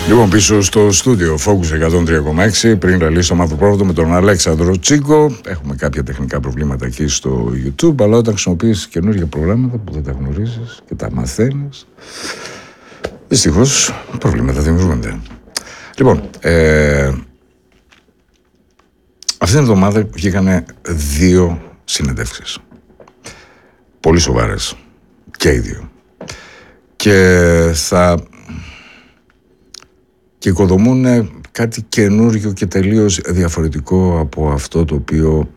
Λοιπόν, πίσω στο στούντιο Focus 103,6 πριν ραλίσω το μαύρο πρόβατο με τον Αλέξανδρο Τσίκο. Έχουμε κάποια τεχνικά προβλήματα εκεί στο YouTube, αλλά όταν χρησιμοποιείς καινούργια προγράμματα που δεν τα γνωρίζεις και τα μαθαίνεις, δυστυχώς προβλήματα δημιουργούνται. Λοιπόν, αυτή την εβδομάδα βγήκανε 2 συνεντεύξεις. Πολύ σοβαρές και οι δύο. Και οικοδομούν κάτι καινούργιο και τελείως διαφορετικό από αυτό το οποίο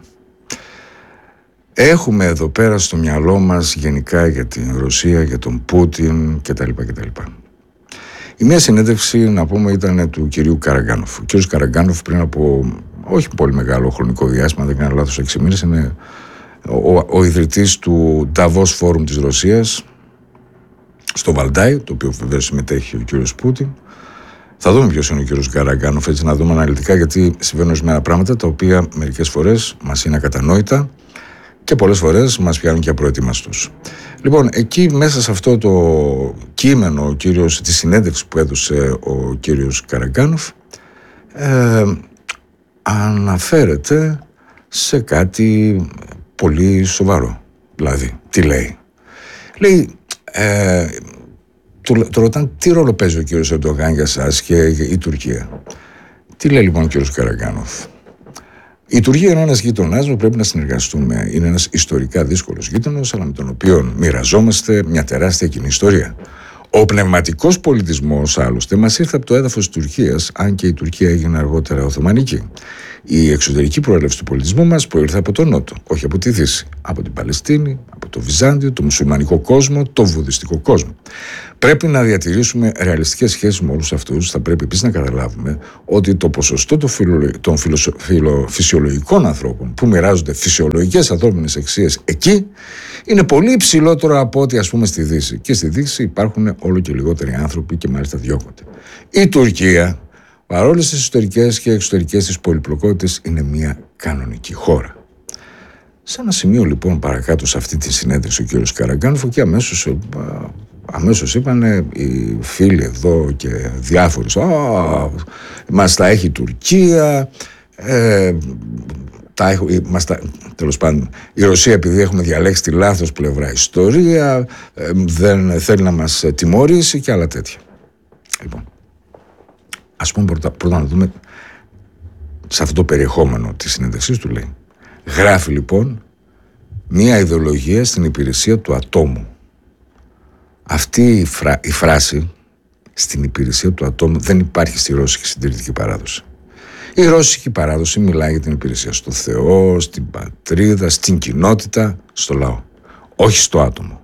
έχουμε εδώ πέρα στο μυαλό μας γενικά για την Ρωσία, για τον Πούτιν κτλ. Η μία συνέντευξη, να πούμε, ήταν του κυρίου Καραγκάνοφ. Ο κύριος Καραγκάνοφ πριν από όχι πολύ μεγάλο χρονικό διάστημα, δεν κάνω λάθος, 6 μήνες, είναι ο ιδρυτής του Davos Forum της Ρωσίας στο Βαλντάι, το οποίο βεβαίως συμμετέχει ο κύριος Πούτιν. Θα δούμε ποιος είναι ο κύριος Καραγκάνοφ, έτσι να δούμε αναλυτικά, γιατί συμβαίνουν ορισμένα πράγματα τα οποία μερικές φορές μας είναι ακατανόητα και πολλές φορές μας πιάνουν και απροετοίμαστους. Λοιπόν, εκεί μέσα σε αυτό το κείμενο τη συνέντευξη που έδωσε ο κύριος Καραγκάνοφ αναφέρεται σε κάτι πολύ σοβαρό. Δηλαδή, τι λέει? Λέει, του ρωτάνε τι ρόλο παίζει ο κύριος Ερντογάν για σας και η Τουρκία. Τι λέει λοιπόν ο κύριος Καραγκάνοφ? Η Τουρκία είναι ένας γείτονάς που πρέπει να συνεργαστούμε. Είναι ένας ιστορικά δύσκολος γείτονας, αλλά με τον οποίο μοιραζόμαστε μια τεράστια κοινή ιστορία. Ο πνευματικός πολιτισμός, άλλωστε, μας ήρθε από το έδαφος της Τουρκίας, αν και η Τουρκία έγινε αργότερα Οθωμανική. Η εξωτερική προέλευση του πολιτισμού μας προήλθε από τον Νότο, όχι από τη Δύση. Από την Παλαιστίνη, από το Βυζάντιο, το μουσουλμανικό κόσμο, το βουδιστικό κόσμο. Πρέπει να διατηρήσουμε ρεαλιστικές σχέσεις με όλους αυτούς. Θα πρέπει επίσης να καταλάβουμε ότι το ποσοστό των φυσιολογικών ανθρώπων που μοιράζονται φυσιολογικές ανθρώπινες αξίες εκεί είναι πολύ υψηλότερο από ό,τι, ας πούμε, στη Δύση. Και στη Δύση υπάρχουν όλο και λιγότεροι άνθρωποι και μάλιστα διώκονται. Η Τουρκία, παρόλες τις ιστορικές και εξωτερικές της πολυπλοκότητες, είναι μια κανονική χώρα. Σε ένα σημείο λοιπόν παρακάτω σε αυτή τη συνέντευξη ο κύριος Καραγκάνοφ, και αμέσως είπανε οι φίλοι εδώ και διάφοροι, μας τα έχει η Τουρκία, τέλος πάντων η Ρωσία, επειδή έχουμε διαλέξει τη λάθος πλευρά ιστορία, δεν θέλει να μας τιμωρήσει και άλλα τέτοια. Λοιπόν, ας πούμε πρώτα να δούμε σε αυτό το περιεχόμενο της συνέντευξής του. Λέει, γράφει λοιπόν μία ιδεολογία στην υπηρεσία του ατόμου. Αυτή η φράση, στην υπηρεσία του ατόμου, δεν υπάρχει στη ρώσικη συντηρητική παράδοση. Η ρώσικη παράδοση μιλάει για την υπηρεσία στο Θεό, στην πατρίδα, στην κοινότητα, στο λαό, όχι στο άτομο.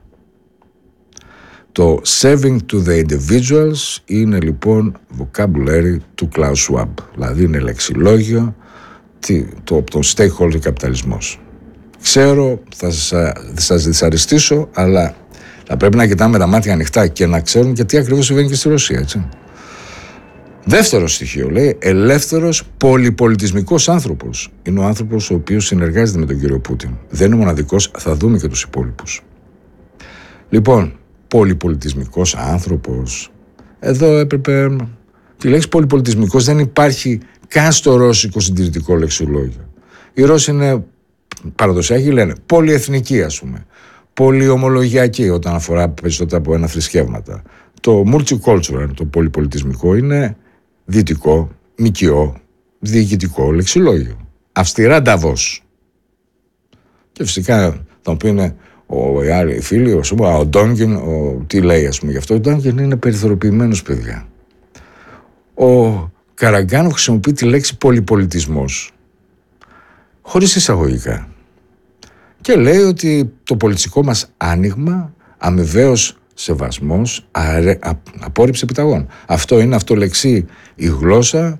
Το serving to the individuals είναι λοιπόν vocabulary του Klaus Schwab, δηλαδή είναι λεξιλόγιο το stakeholder καπιταλισμός. Ξέρω, θα σας δυσαρεστήσω, αλλά θα πρέπει να κοιτάμε τα μάτια ανοιχτά και να ξέρουμε και τι ακριβώς συμβαίνει και στη Ρωσία, έτσι. Δεύτερο στοιχείο, λέει, ελεύθερος πολυπολιτισμικός άνθρωπος. Είναι ο άνθρωπος ο οποίος συνεργάζεται με τον κύριο Πούτιν. Δεν είναι μοναδικός, θα δούμε και τους υπόλοιπους. Λοιπόν, πολυπολιτισμικός άνθρωπος. Εδώ έπρεπε... Τη λέξη πολυπολιτισμικός δεν υπάρχει καν στο ρώσικο συντηρητικό λεξιλόγιο. Οι Ρώσοι είναι παραδοσιακοί, λένε πολυεθνικοί, ας πούμε. Πολυομολογιακοί όταν αφορά περισσότερα από ένα θρησκεύματα. Το multicultural, το πολυπολιτισμικό, είναι δυτικό, μικιό, διοικητικό λεξιλόγιο. Αυστηρά Davos. Και φυσικά θα μου πούνε οι άλλοι φίλοι, ο Ντόγκιν, τι λέει, ας πούμε, γι' αυτό. Ο Ντόγκιν είναι περιθωριοποιημένος, παιδιά. Ο Καραγκάνοφ χρησιμοποιεί τη λέξη πολυπολιτισμός χωρίς εισαγωγικά και λέει ότι το πολιτικό μας άνοιγμα, αμοιβαίος σεβασμός, απόρριψη επιταγών. Αυτό είναι αυτολεξή η γλώσσα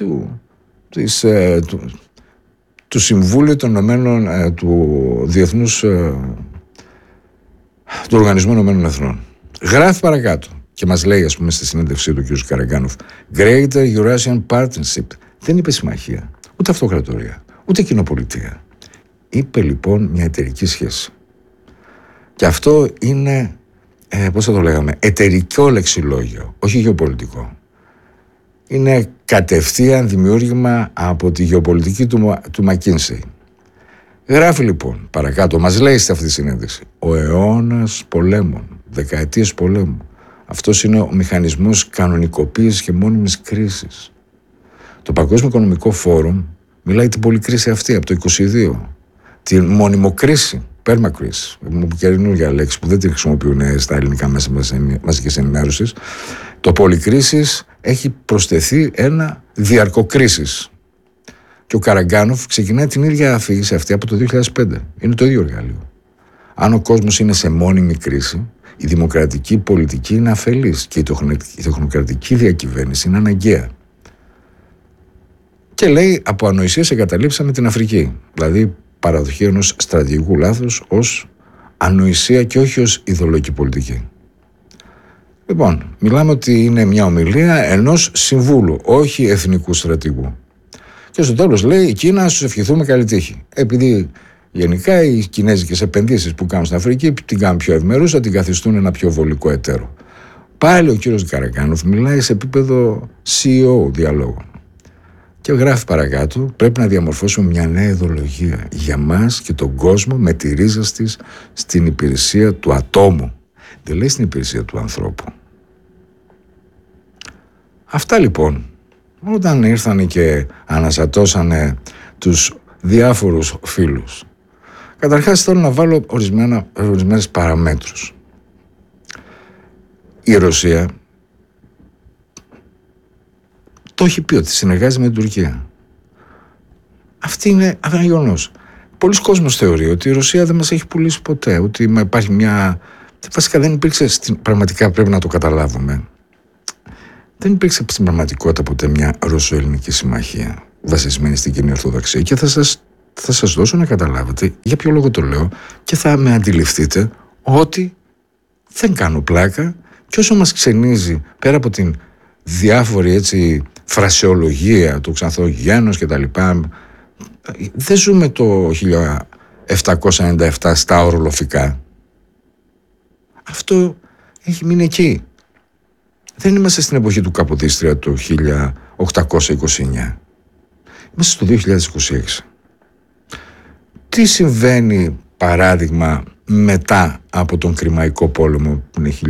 του Συμβούλου των Ηνωμένων, του Διεθνούς, του Οργανισμού Ηνωμένων Εθνών. Γράφει παρακάτω και μας λέει, ας πούμε, στη συνέντευξή του κ. Καραγκάνοφ, Greater Eurasian Partnership. Δεν είπε συμμαχία, ούτε αυτοκρατορία, ούτε κοινοπολιτεία. Είπε λοιπόν μια εταιρική σχέση. Και αυτό είναι, πώς θα το λέγαμε, εταιρικό λεξιλόγιο, όχι γεωπολιτικό. είναι κατευθείαν δημιούργημα από τη γεωπολιτική του McKinsey. Γράφει λοιπόν παρακάτω, μας λέει σε αυτή τη συνέντευξη, ο αιώνας πολέμων, δεκαετίες πολέμου, αυτός είναι ο μηχανισμός κανονικοποίησης και μόνιμης κρίσης. Το Παγκόσμιο Οικονομικό Φόρουμ μιλάει την πολυκρίση αυτή από το 22, την μονιμοκρίση, permacrise, καινούργια λέξη που δεν τη χρησιμοποιούν στα ελληνικά μέσα μαζικής ενημέρωσης. Το πολυκρίσης έχει προσθεθεί ένα διαρκοκρίσης. Και ο Καραγκάνοφ ξεκινάει την ίδια αφήγηση αυτή από το 2005. Είναι το ίδιο εργαλείο. Αν ο κόσμος είναι σε μόνιμη κρίση, η δημοκρατική πολιτική είναι αφελής και η τεχνοκρατική διακυβέρνηση είναι αναγκαία. Και λέει, από ανοησίες εγκαταλείψαμε την Αφρική. Δηλαδή, παραδοχή ενός στρατηγικού λάθους ως ανοησία και όχι ως ιδεολογική πολιτική. Λοιπόν, μιλάμε ότι είναι μια ομιλία ενός συμβούλου, όχι εθνικού στρατηγού. Και στο τέλος λέει, η Κίνα, στους ευχηθούμε καλή τύχη. Επειδή γενικά οι κινέζικες επενδύσεις που κάνουν στην Αφρική την κάνουν πιο ευμερούσα, την καθιστούν ένα πιο βολικό εταίρο. Πάλι ο κύριος Καραγκάνοφ μιλάει σε επίπεδο CEO διαλόγων. Και γράφει παρακάτω, πρέπει να διαμορφώσουμε μια νέα ιδεολογία για μας και τον κόσμο με τη ρίζα της στην υπηρεσία του ατόμου. Δεν λέει στην υπηρεσία του ανθρώπου. Αυτά λοιπόν, όταν ήρθαν και αναζατώσανε τους διάφορους φίλους, καταρχάς θέλω να βάλω ορισμένες παραμέτρους. Η Ρωσία το έχει πει ότι συνεργάζεται με την Τουρκία. Αυτή είναι γεγονός. Πολλοί κόσμος θεωρεί ότι η Ρωσία δεν μας έχει πουλήσει ποτέ, ότι υπάρχει μια... Βασικά δεν υπήρξε, πραγματικά πρέπει να το καταλάβουμε, δεν υπήρξε στην πραγματικότητα ποτέ μια Ρωσο-Ελληνική συμμαχία βασισμένη στην κοινή Ορθοδοξία. Και θα σας δώσω να καταλάβετε για ποιο λόγο το λέω και θα με αντιληφθείτε ότι δεν κάνω πλάκα και όσο μας ξενίζει πέρα από την διάφορη έτσι φρασεολογία του Ξανθογέννος και τα λοιπά, δεν ζούμε το 1797 στα ορολοφικά. Αυτό έχει μείνει εκεί. Δεν είμαστε στην εποχή του Καποδίστρια του 1829. Είμαστε στο 2026. Τι συμβαίνει παράδειγμα μετά από τον Κρημαϊκό πόλεμο που είναι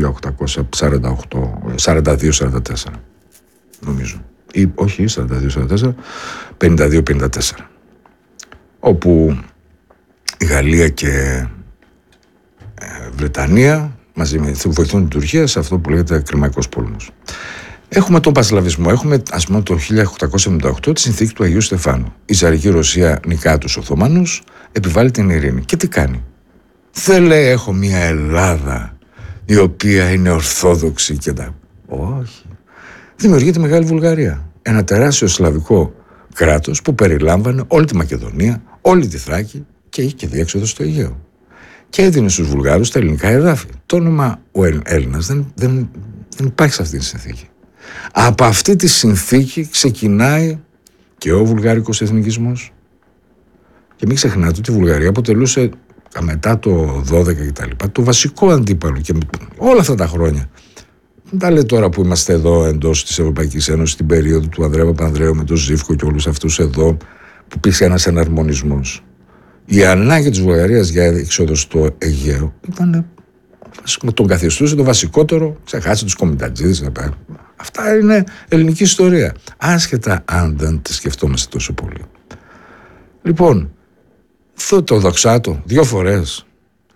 1842-44 νομίζω, ή όχι 42-44, 52-54, όπου η Γαλλία και Βρετανία μαζί με βοηθούν την Τουρκία σε αυτό που λέγεται Κρημαϊκός πόλεμος. Έχουμε τον Πανσλαβισμό, έχουμε ας πούμε το 1878 τη συνθήκη του Αγίου Στεφάνου. Η Τσαρική Ρωσία νικά τους Οθωμανούς, επιβάλλει την ειρήνη. Και τι κάνει? Δεν λέει έχω μια Ελλάδα η οποία είναι ορθόδοξη και τα... Όχι. Δημιουργεί τη Μεγάλη Βουλγαρία. Ένα τεράστιο σλαβικό κράτος που περιλάμβανε όλη τη Μακεδονία, όλη τη Θράκη και είχε και διέξοδο στο Αιγαίο. Και έδινε στους Βουλγάρους τα ελληνικά εδάφη. Το όνομα ο Έλληνας δεν υπάρχει σε αυτή τη συνθήκη. Από αυτή τη συνθήκη ξεκινάει και ο βουλγαρικός εθνικισμός. Και μην ξεχνάτε ότι η Βουλγαρία αποτελούσε μετά το 12 και τα λοιπά το βασικό αντίπαλο και όλα αυτά τα χρόνια. Δεν τα λέει τώρα που είμαστε εδώ εντός της Ευρωπαϊκής Ένωσης την περίοδο του Ανδρέα Παπανδρέου με τον Ζήφκο και όλους αυτούς εδώ που υπήρξε ένας εναρμονισμός. Η ανάγκη της Βουλγαρίας για έξοδο στο Αιγαίο ήταν, τον καθιστούσε το βασικότερο, ξεχάσει τους κομιτατζίδες. Αυτά είναι ελληνική ιστορία. Άσχετα αν δεν τη σκεφτόμαστε τόσο πολύ. Λοιπόν, αυτό το δοξάτο 2 φορές.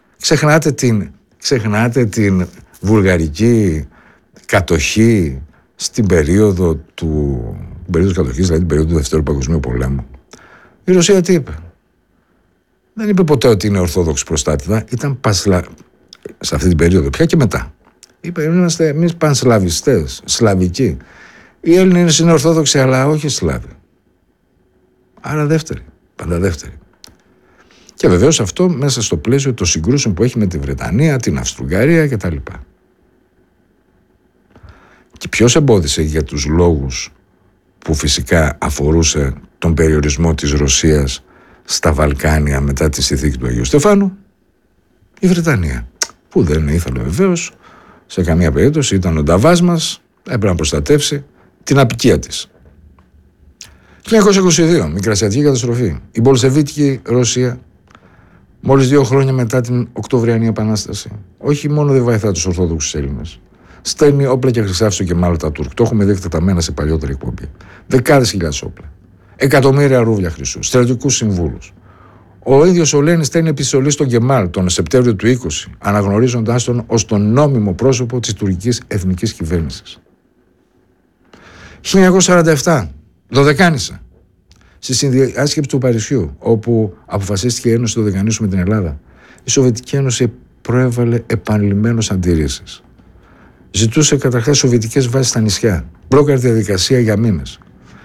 Ξεχνάτε την βουλγαρική κατοχή στην περίοδο της κατοχής, δηλαδή την περίοδο του Δευτέρου Παγκοσμίου Πολέμου. Η Ρωσία τι είπε? Δεν είπε ποτέ ότι είναι ορθόδοξη προστάτηδα, ήταν σε αυτή την περίοδο πια και μετά. Είπε είμαστε εμείς πανσλαβιστές, σλαβικοί. Οι Έλληνες είναι ορθόδοξοι αλλά όχι Σλάβοι. Άρα δεύτερη, πάντα δεύτερη. Και βεβαίως αυτό μέσα στο πλαίσιο των συγκρούσεων που έχει με τη Βρετανία, την Αυστρουγγαρία κτλ. Και ποιος εμπόδισε για τους λόγους που φυσικά αφορούσε τον περιορισμό της Ρωσίας στα Βαλκάνια μετά τη συνθήκη του Αγίου Στεφάνου? Η Βρετανία, που δεν ήθελε βεβαίως σε καμία περίπτωση, ήταν ο νταβάς μας, έπρεπε να προστατεύσει την απικία της. 1922, Μικρασιατική καταστροφή. Η Μπολσεβίκη Ρωσία, μόλις 2 χρόνια μετά την Οκτωβριανή Επανάσταση, όχι μόνο δεν βοηθά τους Ορθόδοξους Έλληνες, στέλνει όπλα και χρυσάφι στο Κεμάλ Ατατούρκ. Το έχουμε δει εκτεταμένα σε παλιότερη εκπομπή. Δεκάδες χιλιάδες όπλα. Εκατομμύρια ρούβλια χρυσού. Στρατιωτικούς συμβούλους. Ο ίδιος ο Λένιν στέλνει επιστολή στον Κεμάλ τον Σεπτέμβριο του 20, αναγνωρίζοντάς τον ως τον νόμιμο πρόσωπο της τουρκικής εθνικής κυβέρνησης. 1947, Δωδεκάνησα. Στη συνδιάσκεψη του Παρισιού, όπου αποφασίστηκε η Ένωση του Δωδεκανήσου με την Ελλάδα, η Σοβιετική Ένωση προέβαλε επανειλημμένως αντιρρήσεις. Ζητούσε καταρχάς σοβιετικές βάσεις στα νησιά. Μπλόκαρε τη διαδικασία για μήνες.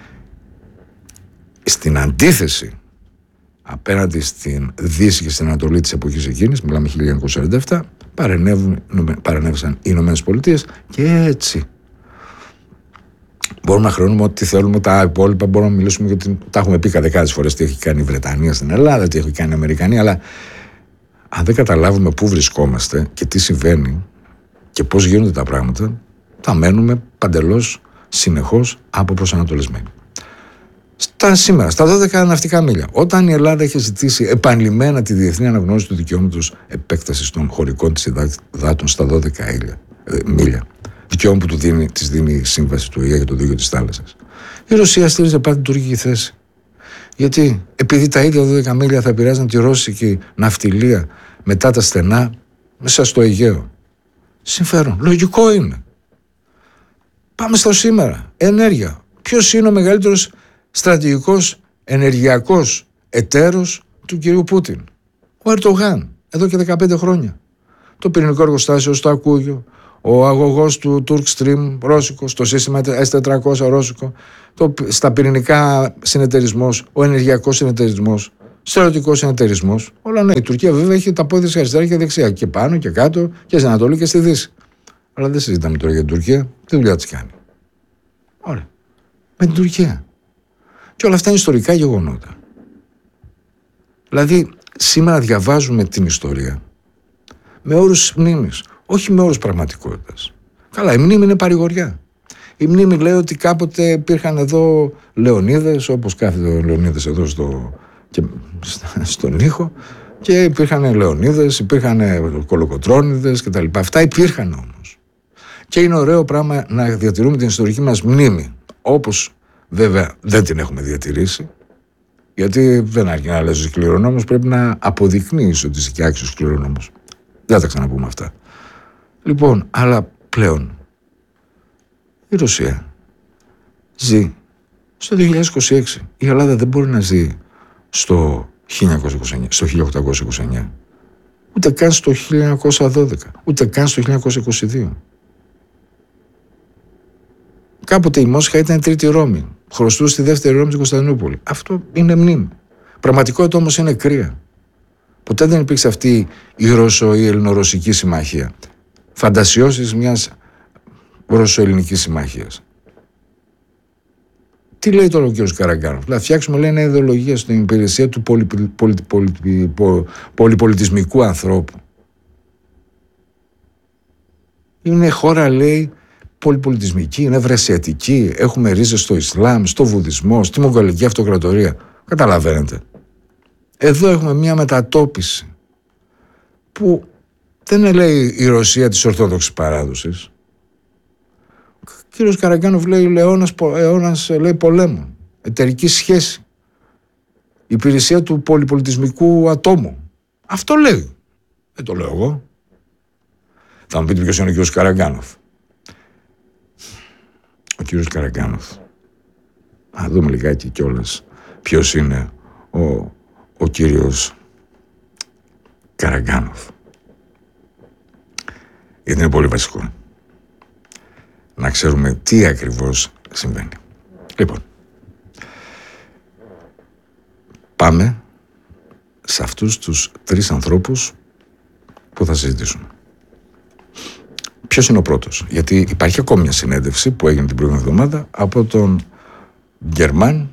Στην αντίθεση απέναντι στην Δύση και στην Ανατολή της εποχής εκείνης, μιλάμε 1947, παρενέβησαν οι Ηνωμένες Πολιτείες και έτσι μπορούμε να χρεώνουμε ό,τι θέλουμε. Τα υπόλοιπα μπορούμε να μιλήσουμε, γιατί τα έχουμε πει δεκάδες φορές τι έχει κάνει η Βρετανία στην Ελλάδα, τι έχει κάνει η Αμερικανία, αλλά αν δεν καταλάβουμε πού βρισκόμαστε και τι συμβαίνει και πώς γίνονται τα πράγματα, θα μένουμε παντελώς συνεχώς αποπροσανατολισμένοι. Σήμερα, στα 12 ναυτικά μίλια, όταν η Ελλάδα είχε ζητήσει επανειλημμένα τη διεθνή αναγνώριση του δικαιώματος επέκτασης των χωρικών της υδάτων στα 12 μίλια, δικαιώμα που της δίνει η σύμβαση του ΟΗΕ για το δίκαιο της θάλασσας, η Ρωσία στήριζε πάντα την τουρκική θέση. Γιατί επειδή τα ίδια 12 μίλια θα επηρεάζαν τη ρώσικη ναυτιλία μετά τα στενά μέσα στο Αιγαίο. Συμφέρον. Λογικό είναι. Πάμε στο σήμερα. Ενέργεια. Ποιος είναι ο μεγαλύτερος στρατηγικός ενεργειακός εταίρος του κυρίου Πούτιν? Ο Ερντογάν. Εδώ και 15 χρόνια. Το πυρηνικό εργοστάσιο στο Ακούγιο, ο αγωγός του Turk Stream ρώσικος, το σύστημα S400 ρώσικο, στα πυρηνικά συνεταιρισμός, ο ενεργειακός συνεταιρισμός, στρατιωτικός συνεταιρισμός. Όλα ναι. Η Τουρκία βέβαια έχει τα πόδια αριστερά και δεξιά, και πάνω και κάτω και στην Ανατολή και στη Δύση. Αλλά δεν συζητάμε τώρα για την Τουρκία, τι δουλειά της κάνει. Ωραία. Με την Τουρκία. Και όλα αυτά είναι ιστορικά γεγονότα. Δηλαδή, σήμερα διαβάζουμε την ιστορία με όρους μνήμης, όχι με όρους πραγματικότητας. Καλά, η μνήμη είναι παρηγοριά. Η μνήμη λέει ότι κάποτε υπήρχαν εδώ Λεωνίδες, όπως κάθεται ο Λεωνίδες εδώ στον ήχο, και υπήρχαν Λεωνίδες, υπήρχαν Κολοκοτρώνιδες κτλ. Αυτά υπήρχαν όμως. Και είναι ωραίο πράγμα να διατηρούμε την ιστορική μας μνήμη, όπως βέβαια δεν την έχουμε διατηρήσει, γιατί δεν αρκεί να λες ο κληρονόμος, πρέπει να αποδεικνύεις ότι είσαι και άξιος κληρονόμος. Δεν θα τα ξαναπούμε αυτά. Λοιπόν, αλλά πλέον η Ρωσία ζει στο 2026. Η Ελλάδα δεν μπορεί να ζει στο 1929, στο 1829, ούτε καν στο 1912, ούτε καν στο 1922. Κάποτε η Μόσχα ήταν η τρίτη Ρώμη. Χρωστούσε τη δεύτερη Ρώμη στην Κωνσταντινούπολη. Αυτό είναι μνήμη. Πραγματικότητα όμως είναι κρύα. Ποτέ δεν υπήρξε αυτή η Ρώσο- ή Ελληνορωσική συμμαχία. Φαντασιώσεις μιας Ρωσο-ελληνικής συμμαχίας. Τι λέει τώρα ο κ. Καραγκάνοφ? Να φτιάξουμε, λέει, μια ιδεολογία στην υπηρεσία του πολυπολιτισμικού ανθρώπου. Είναι χώρα, λέει, πολυπολιτισμική, είναι ευρασιατική, έχουμε ρίζες στο Ισλάμ, στο Βουδισμό, στη Μογγολική Αυτοκρατορία. Καταλαβαίνετε. Εδώ έχουμε μια μετατόπιση που δεν είναι, λέει, η Ρωσία της Ορθόδοξης παράδοσης. Ο κύριος Καραγκάνοφ λέει αιώνας, λέει, πολέμων, εταιρική σχέση, υπηρεσία του πολυπολιτισμικού ατόμου. Αυτό λέει. Δεν το λέω εγώ. Θα μου πείτε ποιος είναι ο κύριος Καραγκάνοφ. Ο κύριος Καραγκάνοφ. Να δούμε λιγάκι κιόλας ποιος είναι ο κύριος Καραγκάνοφ. Γιατί είναι πολύ βασικό να ξέρουμε τι ακριβώς συμβαίνει. Λοιπόν, πάμε σε αυτούς τους τρεις ανθρώπους που θα συζητήσουμε. Ποιος είναι ο πρώτος? Γιατί υπάρχει ακόμη μια συνέντευξη που έγινε την προηγούμενη εβδομάδα από τον Γερμάν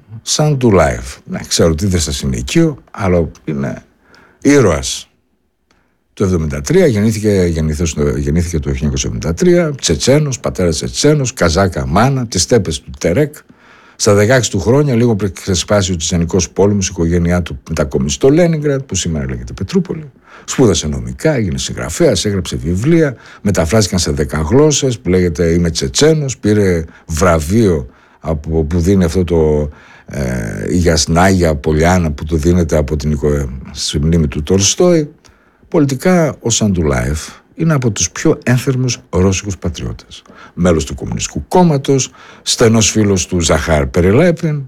Σαντουλάιεφ. Ναι, ξέρω ότι δεν σας είναι οικείο, αλλά είναι ήρωας Το 1973 γεννήθηκε το 1973, Τσετσένος, πατέρας Τσετσένος, Καζάκα μάνα, τις στέπες του Τερέκ. Στα 16 του χρόνια, λίγο πριν ξεσπάσει ο Τσετσενικός πόλεμος, η οικογένειά του μετακόμισε στο Λένινγκραντ, που σήμερα λέγεται Πετρούπολη. Σπούδασε νομικά, έγινε συγγραφέας, έγραψε βιβλία, μεταφράστηκαν σε 10 γλώσσες, που λέγεται «Είμαι Τσετσένος», πήρε βραβείο που δίνει αυτό το η Γιασνάγια Πολιάνα που του δίνεται από την μνήμη του Τολστόη. Πολιτικά ο Σαντουλάεφ είναι από τους πιο ένθερμους ρώσικους πατριώτες. Μέλος του Κομμουνιστικού Κόμματος, στενός φίλος του Ζαχάρ Περιλέπιν,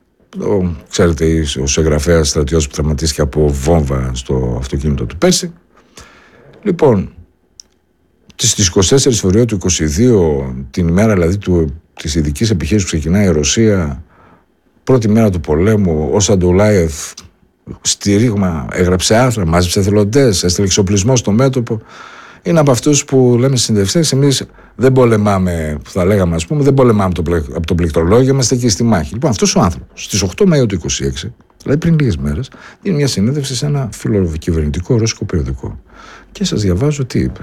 ξέρετε, ο συγγραφέας στρατιώτης που τραυματίστηκε από βόμβα στο αυτοκίνητο του πέρσι. Λοιπόν, στις 24 Φεβρουαρίου του 22, την ημέρα δηλαδή της ειδικής επιχείρησης που ξεκινάει η Ρωσία, πρώτη μέρα του πολέμου, ο Σαντουλάεφ στήριγμα, έγραψε άρθρα, μάζεψε εθελοντές, έστειλε εξοπλισμό στο μέτωπο. Είναι από αυτούς που λέμε στις συνεντευξίες, εμείς δεν πολεμάμε, που θα λέγαμε ας πούμε, δεν πολεμάμε από το πληκτρολόγιο, είμαστε εκεί στη μάχη. Λοιπόν, αυτός ο άνθρωπος στις 8 Μαΐου του 26, δηλαδή πριν λίγες μέρες, δίνει μια συνέντευξη σε ένα φιλοκυβερνητικό ρώσικο περιοδικό. Και σας διαβάζω τι είπε.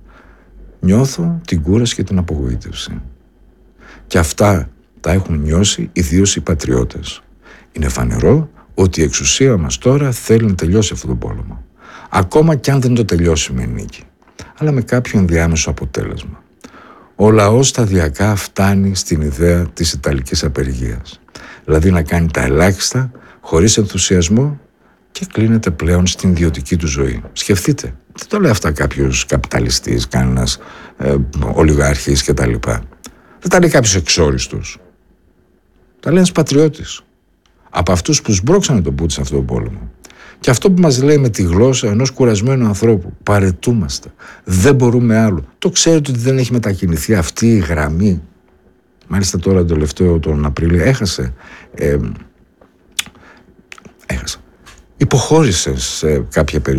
Νιώθω την κούραση και την απογοήτευση. Και αυτά τα έχουν νιώσει ιδίως οι πατριώτες. Είναι φανερό ότι η εξουσία μας τώρα θέλει να τελειώσει αυτόν τον πόλεμο. Ακόμα κι αν δεν το τελειώσει με νίκη, αλλά με κάποιο ενδιάμεσο αποτέλεσμα. Ο λαός σταδιακά φτάνει στην ιδέα της ιταλικής απεργίας. Δηλαδή να κάνει τα ελάχιστα, χωρίς ενθουσιασμό και κλείνεται πλέον στην ιδιωτική του ζωή. Σκεφτείτε, δεν το λέει αυτά κάποιος καπιταλιστής, κανένας ολιγάρχης κτλ. Δεν τα λέει κάποιος εξόριστος. Τα λέει ένας πατριώτης. Από αυτούς που σμπρώξανε τον Πούτιν σε αυτόν τον πόλεμο. Και αυτό που μας λέει με τη γλώσσα ενός κουρασμένου ανθρώπου, παρετούμαστε. Δεν μπορούμε άλλο. Το ξέρετε ότι δεν έχει μετακινηθεί αυτή η γραμμή. Μάλιστα τώρα τον Απρίλιο έχασε. Υποχώρησε σε κάποια περίπτωση.